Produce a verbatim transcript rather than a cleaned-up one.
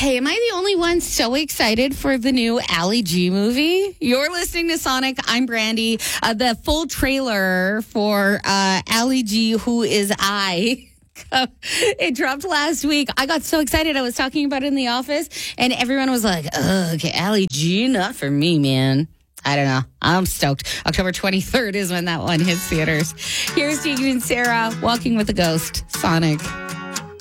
Okay, am I the only one so excited for the new Ali G movie? You're listening to Sonic. I'm Brandy. Uh, the full trailer for uh, Ali G, Who Is I? It dropped last week. I got so excited. I was talking about it in the office, and everyone was like, ugh, okay, Ali G, not for me, man. I don't know. I'm stoked. October twenty-third is when that one hits theaters. Here's Tegan and Sarah, Walking with a Ghost, Sonic.